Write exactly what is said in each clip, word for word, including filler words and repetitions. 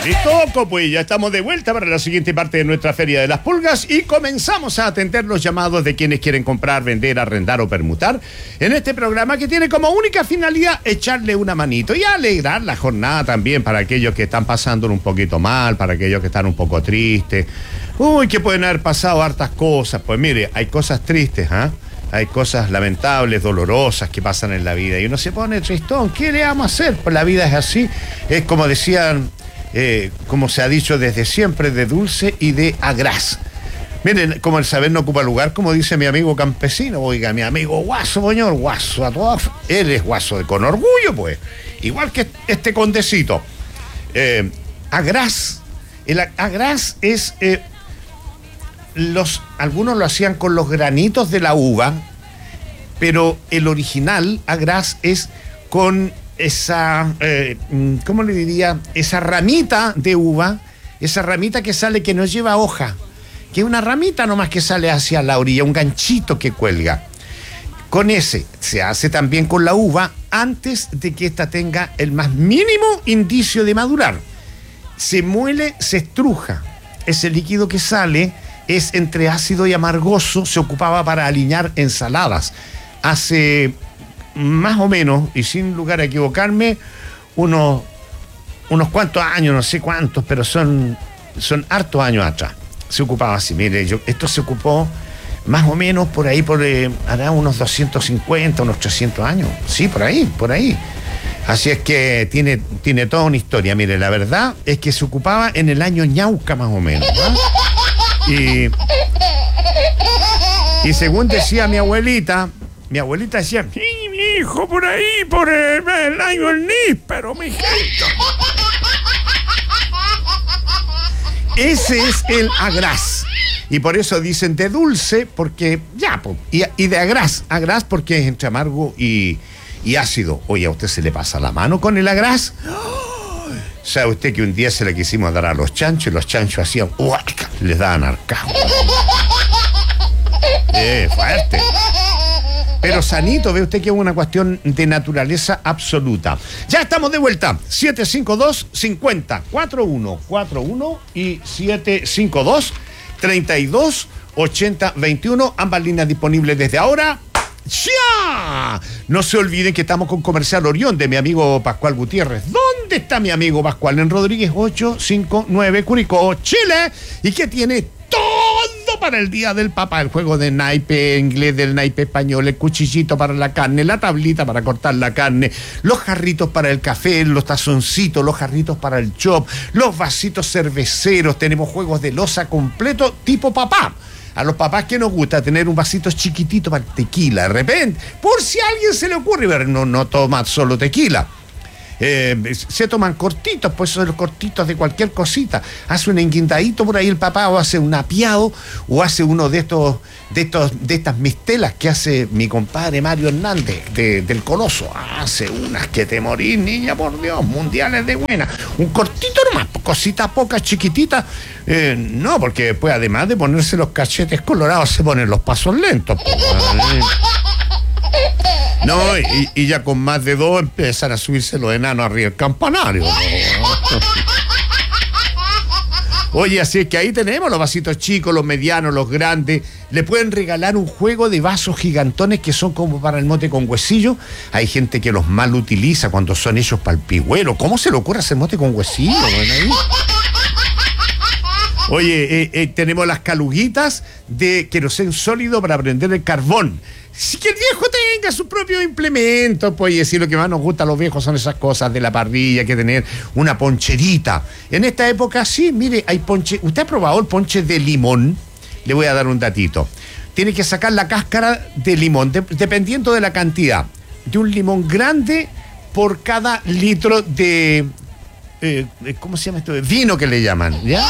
Listo, pues ya estamos de vuelta para la siguiente parte de nuestra Feria de las Pulgas y comenzamos a atender los llamados de quienes quieren comprar, vender, arrendar o permutar en este programa que tiene como única finalidad echarle una manito y alegrar la jornada también para aquellos que están pasándolo un poquito mal, para aquellos que están un poco tristes. Uy, que pueden haber pasado hartas cosas. Pues mire, hay cosas tristes, ¿ah? ¿eh? Hay cosas lamentables, dolorosas que pasan en la vida y uno se pone tristón. ¿Qué le vamos a hacer? Pues la vida es así. Es como decían, eh, como se ha dicho desde siempre, de dulce y de agraz. Miren, como el saber no ocupa lugar, como dice mi amigo campesino. Oiga, mi amigo Guaso, señor, Guaso a todas. Él es Guaso con orgullo, pues. Igual que este condecito. Eh, agraz. El agraz es... Eh, Los, algunos lo hacían con los granitos de la uva, pero el original agraz es con esa, eh, ¿cómo le diría? Esa ramita de uva, esa ramita que sale que no lleva hoja, que es una ramita nomás que sale hacia la orilla, un ganchito que cuelga. Con ese se hace también con la uva antes de que ésta tenga el más mínimo indicio de madurar. Se muele, se estruja. Ese líquido que sale es entre ácido y amargoso, se ocupaba para aliñar ensaladas. Hace más o menos, y sin lugar a equivocarme, unos, unos cuantos años, no sé cuántos, pero son, son hartos años atrás. Se ocupaba así, mire, yo, esto se ocupó más o menos por ahí, por eh, hará unos doscientos cincuenta, unos trescientos años. Sí, por ahí, por ahí. Así es que tiene, tiene toda una historia. Mire, la verdad es que se ocupaba en el año Ñauca más o menos, ¿no? Y, y según decía mi abuelita, mi abuelita decía, sí, mi hijo, por ahí, por el, el año el níspero, mi hijito. Ese es el agraz. Y por eso dicen de dulce, porque ya, po, y, y de agraz, agraz porque es entre amargo y, y ácido. Oye, ¿a usted se le pasa la mano con el agraz? ¿Sabe usted que un día se le quisimos dar a los chanchos y los chanchos hacían ¡uaca! Les daban arcado. Eh, fuerte. Pero sanito, ve usted que es una cuestión de naturaleza absoluta. Ya estamos de vuelta. siete cinco dos, cinco cero, cuatro uno cuatro uno y siete cinco dos, tres dos, ocho cero dos uno. Ambas líneas disponibles desde ahora. ¡Ya! No se olviden que estamos con Comercial Orión de mi amigo Pascual Gutiérrez. ¿Dónde está mi amigo Pascual? En Rodríguez ochocientos cincuenta y nueve, Curicó, Chile. Y que tiene todo para el Día del Papá. El juego de naipe inglés, del naipe español, el cuchillito para la carne, la tablita para cortar la carne, los jarritos para el café, los tazoncitos, los jarritos para el chop, los vasitos cerveceros. Tenemos juegos de loza completo tipo papá. A los papás que nos gusta tener un vasito chiquitito para tequila, de repente, por si a alguien se le ocurre, pero no, no toma solo tequila. Eh, se toman cortitos, pues son los cortitos de cualquier cosita. Hace un enguindadito por ahí el papá, o hace un apiado, o hace uno de estos, de estos, de estas mistelas que hace mi compadre Mario Hernández de, del Coloso. Hace unas que te morís, niña, por Dios, mundiales de buena. Un cortito nomás, cosita poca, chiquitita. Eh, no, porque después, además de ponerse los cachetes colorados, se ponen los pasos lentos. No, y, y ya con más de dos empiezan a subirse los enanos arriba del campanario. Oye, así es que ahí tenemos los vasitos chicos, los medianos, los grandes. Le pueden regalar un juego de vasos gigantones que son como para el mote con huesillo. Hay gente que los mal utiliza cuando son hechos para el pigüelo. ¿Cómo se le ocurre hacer mote con huesillo? Bueno, oye, eh, eh, tenemos las caluguitas de querosén sólido para prender el carbón. Si que el viejo tenga su propio implemento, pues, y decir lo que más nos gusta a los viejos son esas cosas de la parrilla, que tener una poncherita. En esta época, sí, mire, hay ponche. ¿Usted ha probado el ponche de limón? Le voy a dar un datito. Tiene que sacar la cáscara de limón, de, dependiendo de la cantidad. De un limón grande por cada litro de... Eh, ¿Cómo se llama esto? De vino que le llaman, ¿ya?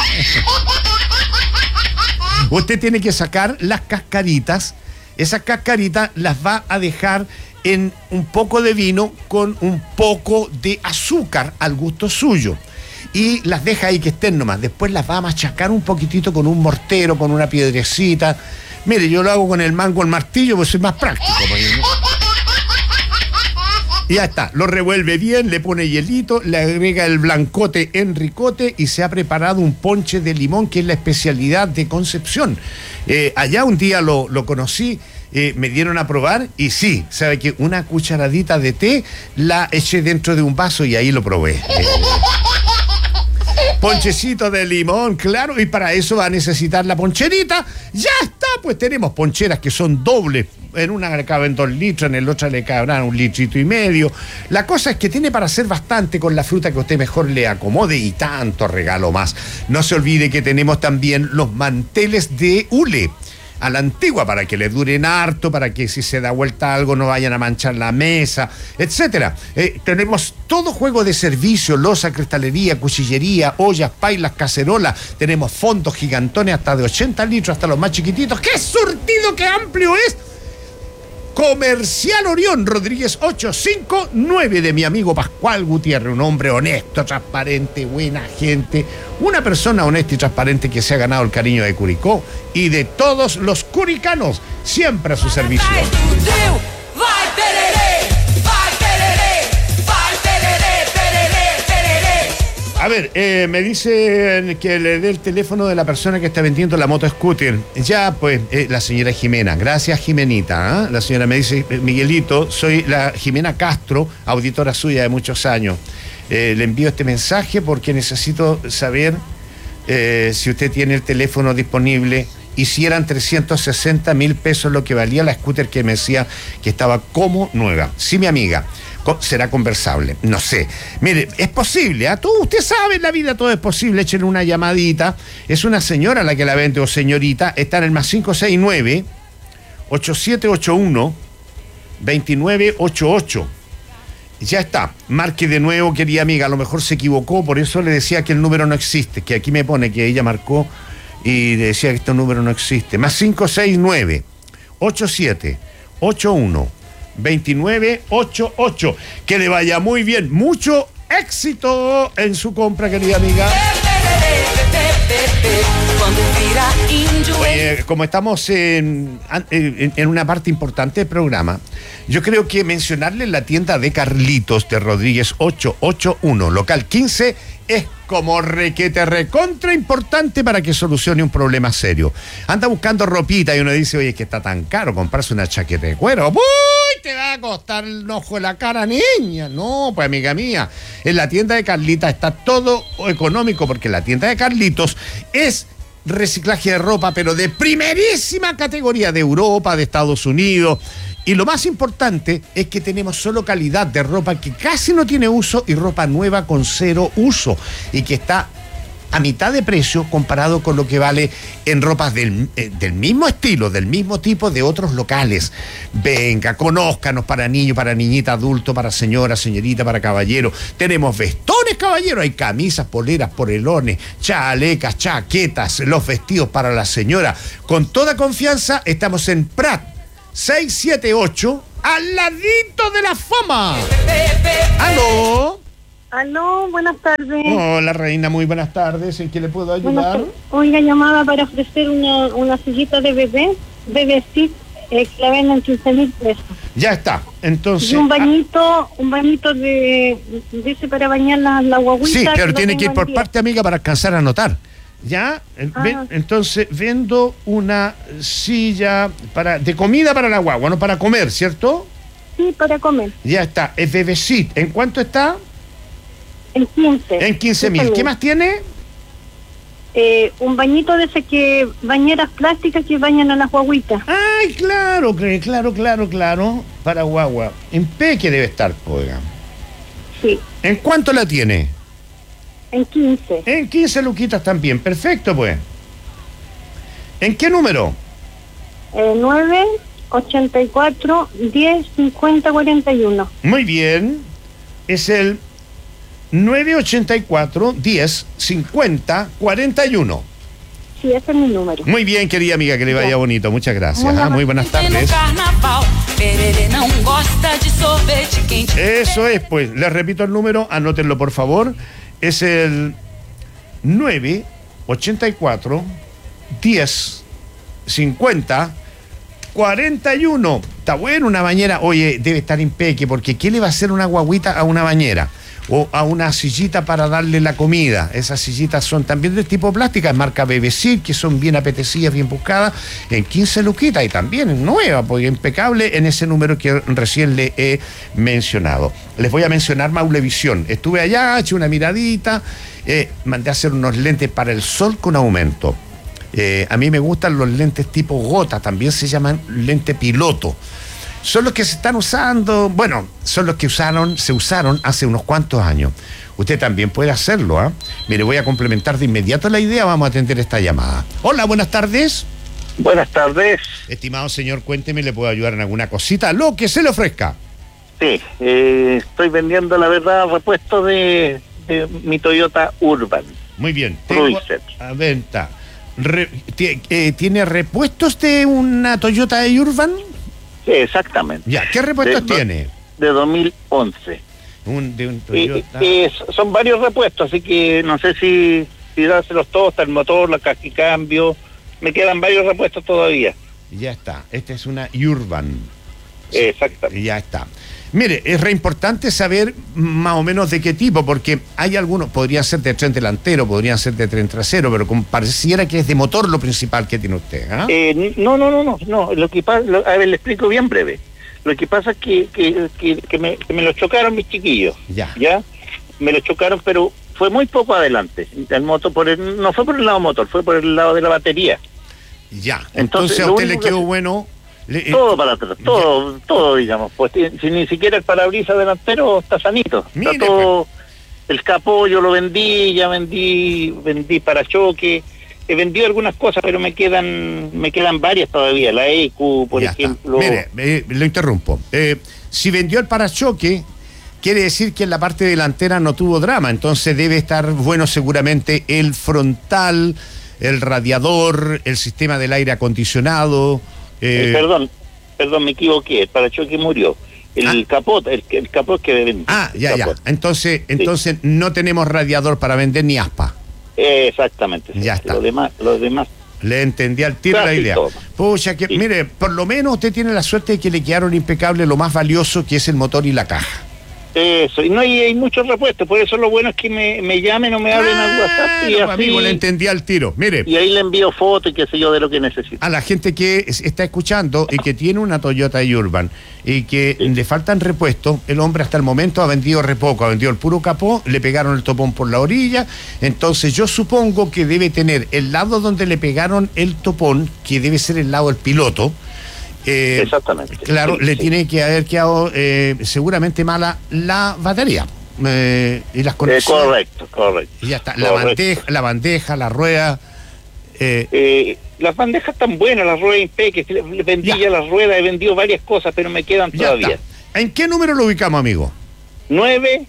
Usted tiene que sacar las cascaritas. Esas cascaritas las va a dejar en un poco de vino con un poco de azúcar al gusto suyo. Y las deja ahí que estén nomás. Después las va a machacar un poquitito con un mortero, con una piedrecita. Mire, yo lo hago con el mango, el martillo, pues soy más práctico. Y ya está, lo revuelve bien, le pone hielito, le agrega el blancote en ricote y se ha preparado un ponche de limón que es la especialidad de Concepción. Eh, allá un día lo, lo conocí, eh, me dieron a probar y sí, sabe que una cucharadita de té la eché dentro de un vaso y ahí lo probé. Eh, Ponchecito de limón, claro, y para eso va a necesitar la poncherita. Ya está, pues tenemos poncheras que son dobles. En una le caben dos litros, en el otro le cabrán un litrito y medio. La cosa es que tiene para hacer bastante con la fruta que a usted mejor le acomode y tanto regalo más. No se olvide que tenemos también los manteles de hule a la antigua, para que le duren harto, para que si se da vuelta algo no vayan a manchar la mesa, etcétera. Eh, tenemos todo juego de servicio, loza, cristalería, cuchillería, ollas, pailas, cacerolas. Tenemos fondos gigantones hasta de ochenta litros, hasta los más chiquititos. ¡Qué surtido, qué amplio es! Comercial Orión Rodríguez ochocientos cincuenta y nueve, de mi amigo Pascual Gutiérrez, un hombre honesto, transparente, buena gente, una persona honesta y transparente que se ha ganado el cariño de Curicó y de todos los curicanos, siempre a su servicio. A ver, eh, me dicen que le dé el teléfono de la persona que está vendiendo la moto scooter. Ya, pues, eh, la señora Jimena. Gracias, Jimenita. ¿eh? La señora me dice, Miguelito, soy la Jimena Castro, auditora suya de muchos años. Eh, le envío este mensaje porque necesito saber eh, si usted tiene el teléfono disponible y si eran trescientos sesenta mil pesos lo que valía la scooter que me decía que estaba como nueva. Sí, mi amiga. Será conversable, no sé. Mire, es posible, ¿eh? Todo, usted sabe, en la vida todo es posible. Échenle una llamadita. Es una señora la que la vende, o señorita. Está en el más cinco seis nueve, ocho siete ocho uno, dos nueve ocho ocho. Ya está. Marque de nuevo, querida amiga. A lo mejor se equivocó, por eso le decía que el número no existe. Que aquí me pone que ella marcó y decía que este número no existe. Más cinco seis nueve, ocho siete ocho uno, veintinueve ochenta y ocho. Que le vaya muy bien, mucho éxito en su compra, querida amiga. Oye, como estamos en, en, en una parte importante del programa, yo creo que mencionarle la tienda de Carlitos de Rodríguez ochocientos ochenta y uno, local quince, es como requete recontra importante para que solucione un problema serio. Anda buscando ropita y uno dice, oye, es que está tan caro comprarse una chaqueta de cuero. ¡Uy! Te va a costar el ojo de la cara, niña. No, pues amiga mía, en la tienda de Carlitos está todo económico, porque la tienda de Carlitos es reciclaje de ropa, pero de primerísima categoría, de Europa, de Estados Unidos. Y lo más importante es que tenemos solo calidad de ropa que casi no tiene uso y ropa nueva con cero uso y que está a mitad de precio comparado con lo que vale en ropas del, eh, del mismo estilo, del mismo tipo de otros locales. Venga, conózcanos, para niño, para niñita, adulto, para señora, señorita, para caballero. Tenemos vestones, caballero, hay camisas, poleras, polerones, chalecas, chaquetas, los vestidos para la señora. Con toda confianza estamos en Prat seiscientos setenta y ocho, al ladito de la fama. ¿Aló? Aló, buenas tardes. Hola, reina, muy buenas tardes. ¿En qué le puedo ayudar? Oiga, llamaba para ofrecer una, una sillita de bebé, bebé sí, eh, que la venden quince mil pesos. Ya está, entonces... Y un bañito, un bañito de, dice para bañar la, la guaguita. Sí, pero que tiene que ir por día. parte, amiga, para alcanzar a anotar. ¿Ya? Ah. Ven, entonces, vendo una silla para de comida para la guagua, no para comer, ¿cierto? Sí, para comer. Ya está, es bebecit. ¿En cuánto está? En quince. En quince mil. ¿Qué más tiene? Eh, un bañito de ese que, bañeras plásticas que bañan a las guaguitas. Ay, claro, claro, claro, claro. Para guagua. En Peque debe estar, oiga. Sí. ¿En cuánto la tiene? En quince. En quince luquitas también. Perfecto, pues. ¿En qué número? Eh, nueve, ochenta y cuatro, diez, cincuenta, cuarenta y uno. Muy bien. Es el nueve ochenta y cuatro, diez, cincuenta, cuarenta y uno. Sí, ese es mi número. Muy bien, querida amiga, que le vaya bonito. Muchas gracias. Muy, ¿ah? Muy buenas tardes. Eso es, pues. Les repito el número, anótenlo por favor. Es el nueve ochenta y cuatro, diez, cincuenta, cuarenta y uno. Está bueno una bañera. Oye, debe estar impeque, porque ¿qué le va a hacer una guaguita a una bañera? O a una sillita para darle la comida. Esas sillitas son también de tipo plástica, es marca B B C, que son bien apetecidas, bien buscadas, en quince luquitas, y también es nueva, pues impecable en ese número que recién le he mencionado. Les voy a mencionar Maulevisión. Estuve allá, eché una miradita, eh, mandé a hacer unos lentes para el sol con aumento. Eh, a mí me gustan los lentes tipo gota, también se llaman lente piloto. Son los que se están usando, bueno, son los que usaron, se usaron hace unos cuantos años. Usted también puede hacerlo, ¿ah? ¿eh? Mire, voy a complementar de inmediato la idea, vamos a atender esta llamada. Hola, buenas tardes. Buenas tardes. Estimado señor, cuénteme, ¿le puedo ayudar en alguna cosita? Lo que se le ofrezca. Sí, eh, estoy vendiendo, la verdad, repuestos de, de mi Toyota Urban. Muy bien. Tengo a venta. Re, t- eh, ¿Tiene repuestos de una Toyota Urban? Sí, exactamente. Ya, ¿qué repuestos de, tiene? De dos mil once. Un, de un Toyota. Eh, eh, son varios repuestos, así que no sé si, si dárselos todos, está el motor, la caja y cambio. Me quedan varios repuestos todavía. Ya está, esta es una Urban. Eh, exactamente. Ya está. Mire, es re importante saber más o menos de qué tipo, porque hay algunos, podrían ser de tren delantero, podrían ser de tren trasero, pero como pareciera que es de motor lo principal que tiene usted, ¿eh? Eh, no, no, no, no, no, lo que pasa, lo, a ver, le explico bien breve. Lo que pasa es que, que, que, que, me, que me lo chocaron mis chiquillos, ya, ya, me lo chocaron, pero fue muy poco adelante. El motor, por el, no fue por el lado motor, fue por el lado de la batería. Ya, entonces, entonces a usted le quedó que... bueno... Le, todo para atrás, todo, ya. todo, digamos, pues si ni siquiera el parabrisas delantero está sanito, Mire, está todo, pues. El capó yo lo vendí, ya vendí, vendí parachoque, he vendido algunas cosas, pero me quedan, me quedan varias todavía, la E Q, por ya ejemplo. Está. Mire, eh, lo interrumpo. Eh, si vendió el parachoque, quiere decir que en la parte delantera no tuvo drama, entonces debe estar bueno seguramente el frontal, el radiador, el sistema del aire acondicionado. Eh, eh, perdón, perdón, me equivoqué, el parachoque murió. El ah. capot, el, el capot que vendí. Ah, ya, ya. Entonces, entonces sí. No tenemos radiador para vender ni aspa. Eh, exactamente. Ya sí. está. Lo demás, lo demás. Le entendí al tiro la idea. Todo. Pucha, que, sí. Mire, por lo menos usted tiene la suerte de que le quedaron impecables lo más valioso, que es el motor y la caja. Eso, y no hay, hay muchos repuestos, por eso lo bueno es que me, me llamen o me hablen ah, al WhatsApp y no, así, amigo, le entendí al tiro, mire. Y ahí le envío fotos y qué sé yo de lo que necesito. A la gente que está escuchando y que tiene una Toyota Urban y que sí. le faltan repuestos, el hombre hasta el momento ha vendido re poco, ha vendido el puro capó, le pegaron el topón por la orilla, entonces yo supongo que debe tener el lado donde le pegaron el topón, que debe ser el lado del piloto. Eh, Exactamente. Claro, sí, le sí. tiene que haber quedado eh, seguramente mala la batería eh, y las conexiones. Eh, correcto, correcto. Y ya está. Correcto. La bandeja, la bandeja, la rueda. Eh, eh, las bandejas están buenas, las ruedas impeques. Le vendí ya. ya las ruedas, he vendido varias cosas, pero me quedan ya todavía. Está. ¿En qué número lo ubicamos, amigo? nueve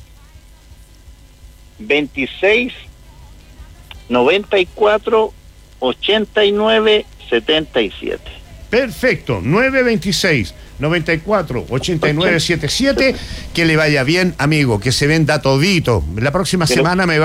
veintiséis noventa y cuatro ochenta y nueve setenta y siete. Perfecto, nueve veintiséis noventa y cuatro ochenta y nueve setenta y siete. Que le vaya bien, amigo, que se venda todito. La próxima Pero... semana me va